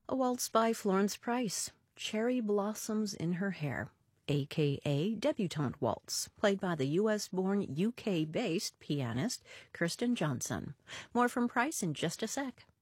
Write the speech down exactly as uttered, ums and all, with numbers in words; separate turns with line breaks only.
A waltz by Florence Price, Cherry Blossoms in Her Hair, aka Debutante Waltz, played by the U S-born U K-based pianist Kirsten Johnson. More from Price in just a sec.